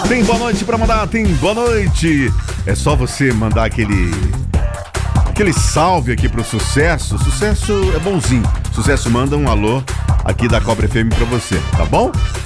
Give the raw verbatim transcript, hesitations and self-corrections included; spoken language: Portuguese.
Tem boa noite pra mandar? Tem boa noite. É só você mandar aquele... Aquele salve aqui pro Sucesso. Sucesso é bonzinho. Sucesso manda um alô aqui da Cobra F M pra você, tá bom?